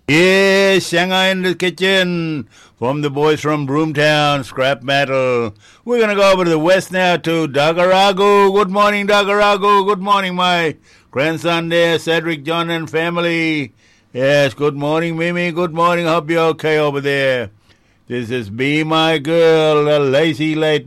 Yes, Shanghai in the kitchen from the boys from Broomtown, Scrap Metal. We're going to go over to the west now to Dagaragu. Good morning, Dagaragu. Good morning, my grandson there, Cedric, John, and family. Yes, good morning, Mimi. Good morning. Hope you're okay over there. This is Be My Girl, a lazy late